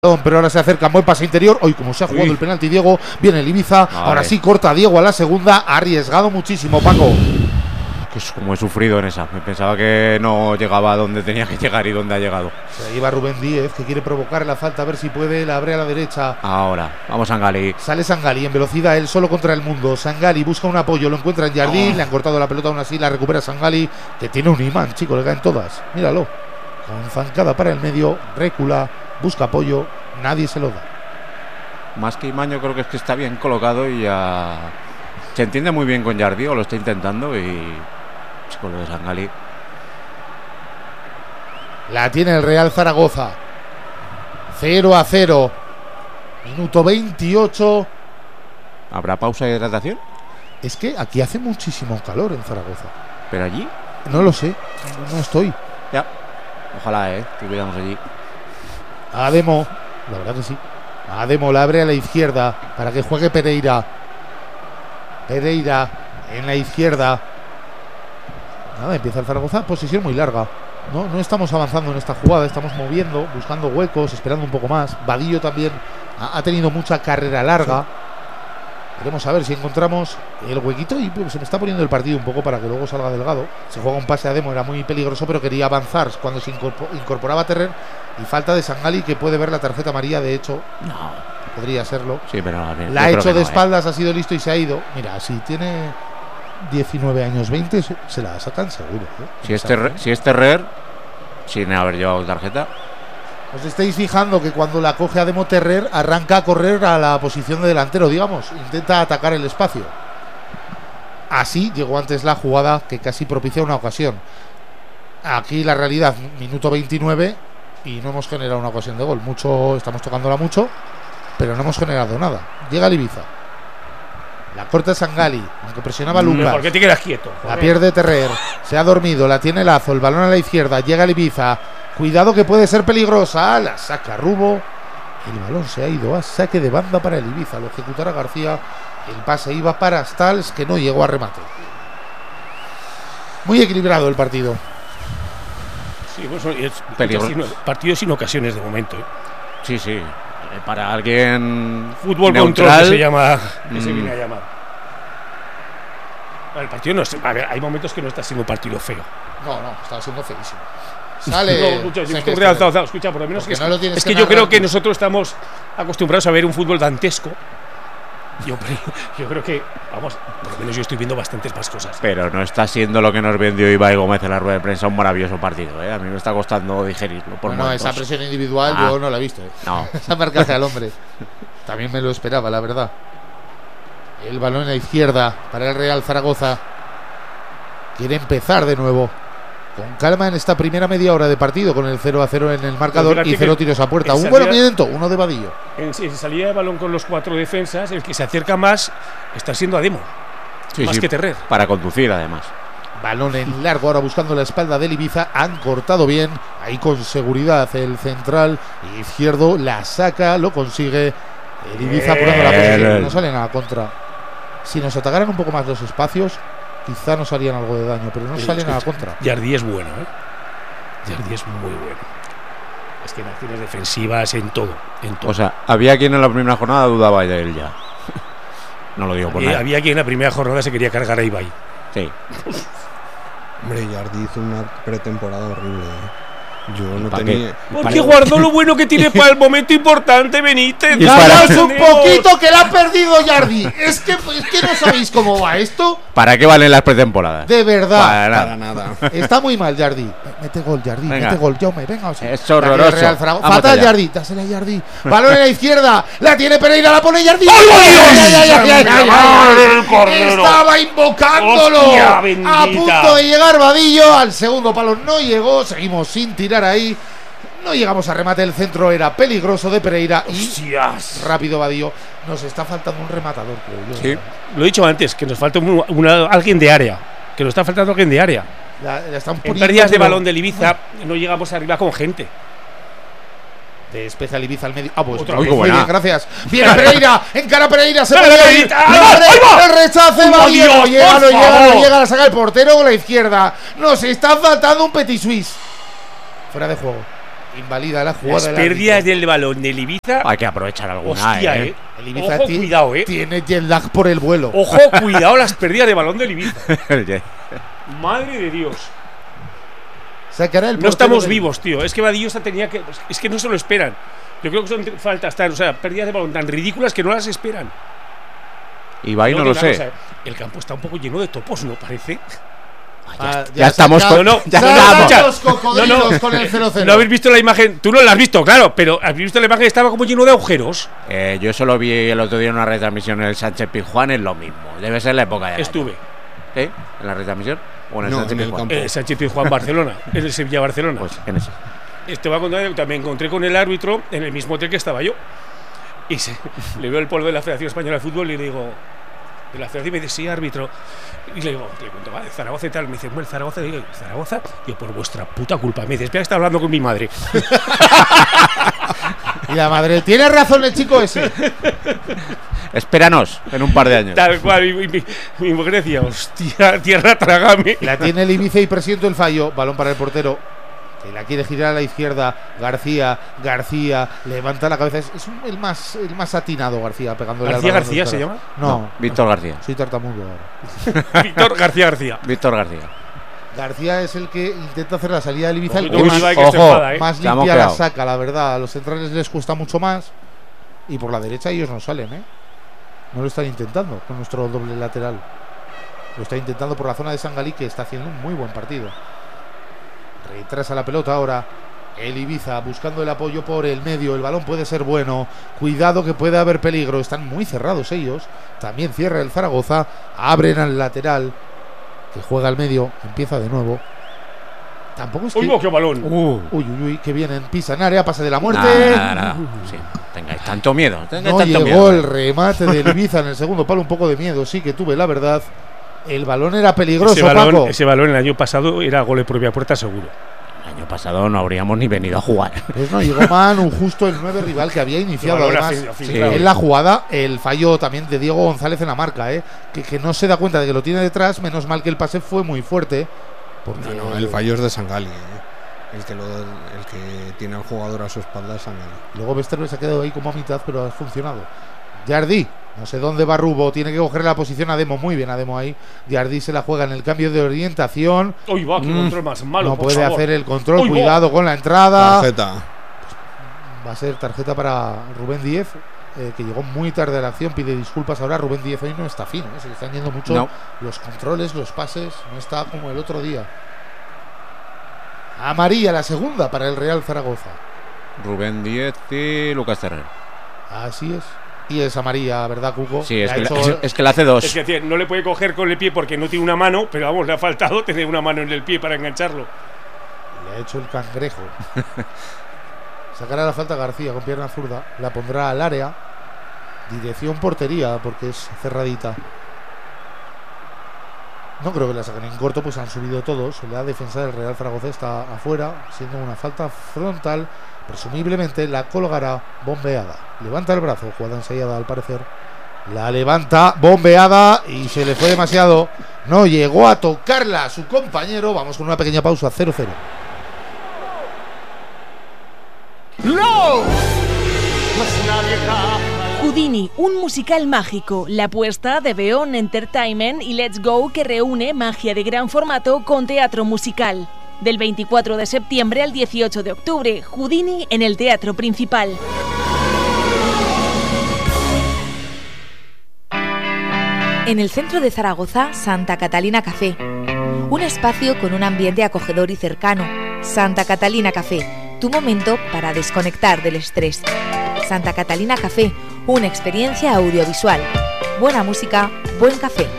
Pero ahora se acerca, buen pase interior. Hoy como se ha jugado el penalti Diego, viene el Ibiza. Ahora sí corta Diego a la segunda. Ha arriesgado muchísimo, Paco. Que es como he sufrido en esa. Me pensaba que no llegaba a donde tenía que llegar y donde ha llegado. Se lleva Rubén Díez, que quiere provocar la falta, a ver si puede. La abre a la derecha. Ahora, vamos Sangali. Sale Sangali en velocidad, él solo contra el mundo. Sangali busca un apoyo, lo encuentra en Jardín. Le han cortado la pelota aún así, la recupera Sangali, que tiene un imán, chico, le caen todas. Míralo. Con zancada para el medio, recula, busca apoyo, nadie se lo da. Más que imán, yo creo que es que está bien colocado y ya se entiende muy bien con Jardí, o lo está intentando, y con lo de Sangali. La tiene el Real Zaragoza. 0-0. Minuto 28. ¿Habrá pausa de hidratación? Es que aquí hace muchísimo calor en Zaragoza. ¿Pero allí? No lo sé, no estoy. Ya. Ojalá, estuviéramos allí. Ademo, la verdad que sí. Ademo la abre a la izquierda para que juegue Pereira. Pereira en la izquierda. Nada, empieza el Zaragoza, posición muy larga. No estamos avanzando en esta jugada, estamos moviendo, buscando huecos, esperando un poco más. Vadillo también ha tenido mucha carrera larga. Queremos saber si encontramos el huequito y se me está poniendo el partido un poco para que luego salga Delgado. Se juega un pase a Ademo, era muy peligroso, pero quería avanzar cuando se incorporaba Terrer. Y falta de Sangali, que puede ver la tarjeta amarilla, de hecho. No, podría serlo. Sí, pero la ha hecho de espaldas, ha sido listo y se ha ido. Mira, si tiene 19 años, 20, se la sacan seguro. Si es Terrer, sin haber llevado tarjeta. Os estáis fijando que cuando la coge Ademo, Terrer arranca a correr a la posición de delantero, digamos. Intenta atacar el espacio. Así llegó antes la jugada que casi propicia una ocasión. Aquí la realidad, minuto 29, y no hemos generado una ocasión de gol. Estamos tocándola mucho, pero no hemos generado nada. Llega el Ibiza. La corta Sangali, aunque presionaba Lucas. ¿Por qué te quedas quieto? La pierde Terrer. Se ha dormido, la tiene Lazo. El balón a la izquierda. Llega el Ibiza. Cuidado que puede ser peligrosa. La saca Rubo. El balón se ha ido a saque de banda para el Ibiza. Lo ejecutará García. El pase iba para Stals, que no llegó a remate. Muy equilibrado el partido. Sí, pues es partido sin ocasiones de momento. Sí. Para alguien fútbol neutral, control, que se llama, que se viene a llamar. El partido no es, a ver, hay momentos que no está siendo un partido feo. No, está siendo feísimo. Sale. Escucha, por lo menos es que yo creo que nosotros estamos acostumbrados a ver un fútbol dantesco. Yo creo que, vamos, por lo menos yo estoy viendo bastantes más cosas. Pero no está siendo lo que nos vendió Ibai Gómez en la rueda de prensa, un maravilloso partido. A mí me está costando digerirlo. No, esa presión individual yo no la he visto. No. Esa marcaje al hombre. También me lo esperaba, la verdad. El balón en la izquierda para el Real Zaragoza. Quiere empezar de nuevo. Con calma en esta primera media hora de partido, con el 0-0 en el marcador y 0 tiros a puerta. Un buen movimiento, uno de Vadillo. En salida de balón con los 4 defensas, el que se acerca más está siendo Ademo. Más que Terrer. Para conducir, además. Balón en largo, ahora buscando la espalda del Ibiza. Han cortado bien, ahí con seguridad el central izquierdo. La saca, lo consigue. El Ibiza apurando la posición. No salen a la contra. Si nos atacaran un poco más los espacios, quizá nos harían algo de daño, pero no salen a la contra. Jardí es bueno, Jardí es muy bueno. Es que en acciones defensivas, en todo. O sea, había quien en la primera jornada dudaba de él ya. No lo digo por nada. Había quien en la primera jornada se quería cargar a Ibai. Sí. Hombre, Jardí hizo una pretemporada horrible. Yo no tenía. Porque guardó lo bueno que tiene para el momento importante, Benítez. ¡Daos un poquito que la ha perdido Jardí! Es que no sabéis cómo va esto. ¿Para qué valen las pretemporadas? De verdad. Para nada. Está muy mal Jardí. Mete gol, Jardí. Mete gol, Jaume. Venga, o sea. Es horroroso. Fatal Jardí. Dásela a Jardí. Balón en la izquierda. La tiene Pereira, la pone Jardí. Estaba invocándolo. A punto de llegar Vadillo. Al segundo palo no llegó. Seguimos sin tirar ahí. No llegamos a remate. El centro era peligroso de Pereira. Y rápido Vadillo. Nos está faltando un rematador, creo yo. Sí. Lo he dicho antes, que nos falta alguien de área. Que nos está faltando alguien de área. En pérdidas de balón del Ibiza no llegamos arriba con gente. De especial Ibiza al medio. Pues muy bien, gracias. Viene Pereira, encara Pereira, se puede ir. El rechace, no llega, la saca el portero con la izquierda. Nos está faltando un Petit Suisse. Fuera de juego. invalida la jugada. Las pérdidas del balón del Ibiza. Hay que aprovechar alguna. Hostia, El Ibiza ojo, cuidado, tiene jet lag por el vuelo. Ojo, cuidado las pérdidas de balón del Ibiza. Madre de Dios. No estamos vivos, tío. Es que Badillo tenía que. Es que no se lo esperan. Yo creo que son faltas tan, o sea, pérdidas de balón tan ridículas que no las esperan. Ibai no lo sé. Cosa, el campo está un poco lleno de topos, ¿no parece? Ya estamos con. No, con el 0-0. No habéis visto la imagen. Tú no la has visto, claro, pero has visto la imagen, estaba como lleno de agujeros. Yo solo vi el otro día en una retransmisión en el Sánchez Pizjuán, es lo mismo. Debe ser la época de. Estuve. ¿En la retransmisión? ¿O en el Sánchez Pizjuán? El Sánchez Pizjuán Barcelona, en el Sevilla Barcelona. Pues en ese. Te voy a contar que me encontré con el árbitro en el mismo hotel que estaba yo. Y le veo el polvo de la Federación Española de Fútbol y le digo. De la Federación, y me dice, sí, árbitro. Y le cuento, vale, Zaragoza y tal. Me dice, bueno, Zaragoza. Y digo, ¿Zaragoza? Yo, por vuestra puta culpa. Me dice, espera, está hablando con mi madre. Y la madre, tiene razón el chico ese. Espéranos en un par de años. Tal cual, mi mujer decía, hostia, tierra, trágame. La tiene el Ibiza y presiento el fallo. Balón para el portero. Que la quiere girar a la izquierda. García levanta la cabeza. Es el más atinado García pegándole García se llama. No, Víctor García. Soy tartamudo ahora. Víctor García. Víctor García. García es el que intenta hacer la salida del Ibiza. Más limpia la saca, la verdad. A los centrales les cuesta mucho más. Y por la derecha ellos no salen, No lo están intentando con nuestro doble lateral. Lo está intentando por la zona de Sangalí, que está haciendo un muy buen partido. Retrasa la pelota ahora el Ibiza buscando el apoyo por el medio. El balón puede ser bueno. Cuidado que puede haber peligro. Están muy cerrados ellos. También cierra el Zaragoza. Abren al lateral que juega al medio. Empieza de nuevo. Tampoco es que... ¡Uy, qué balón! Uy, que vienen. Pisan área, pase de la muerte. Sí, tengáis tanto miedo. No llegó el remate del Ibiza en el segundo palo. Un poco de miedo, sí que tuve, la verdad. El balón era peligroso, Paco. Ese balón el año pasado era gol de propia puerta seguro. El año pasado no habríamos ni venido a jugar. Pues no llegó Manu, justo el 9 rival que había iniciado. Además, en la jugada, el fallo también de Diego González en la marca, que no se da cuenta de que lo tiene detrás. Menos mal que el pase fue muy fuerte. Porque el fallo es de Sangalí, el que tiene al jugador a su espalda es Sangalí. Luego Westerlo se ha quedado ahí como a mitad, pero ha funcionado. Yardi, no sé dónde va Rubo, tiene que coger la posición a Demo, muy bien a Demo ahí. Yardi se la juega en el cambio de orientación. Uy, va, qué control más malo. No puede hacer el control, cuidado con la entrada. Tarjeta. Va a ser tarjeta para Rubén Díez, que llegó muy tarde a la acción, pide disculpas ahora. Rubén Díez hoy no está fino, se le están yendo mucho los controles, los pases, no está como el otro día. Amarilla la segunda para el Real Zaragoza. Rubén Díez y Lucas Terrer. Así es. Y es amarilla, ¿verdad, Cuco? Sí, es que le hace dos. Es que no le puede coger con el pie porque no tiene una mano, pero vamos, le ha faltado tener una mano en el pie para engancharlo. Le ha hecho el cangrejo. Sacará la falta García con pierna zurda. La pondrá al área. Dirección portería, porque es cerradita. No creo que la saquen en corto, pues han subido todos. La defensa del Real Zaragoza está afuera, siendo una falta frontal. Presumiblemente la colgará bombeada. Levanta el brazo, jugada ensayada al parecer. La levanta, bombeada, y se le fue demasiado. No llegó a tocarla a su compañero. Vamos con una pequeña pausa, 0-0. ¡No! Houdini, un musical mágico, la apuesta de Beon Entertainment y Let's Go, que reúne magia de gran formato con teatro musical. Del 24 de septiembre al 18 de octubre, Houdini en el Teatro Principal. En el centro de Zaragoza, Santa Catalina Café. Un espacio con un ambiente acogedor y cercano. Santa Catalina Café, tu momento para desconectar del estrés. Santa Catalina Café, una experiencia audiovisual. Buena música, buen café.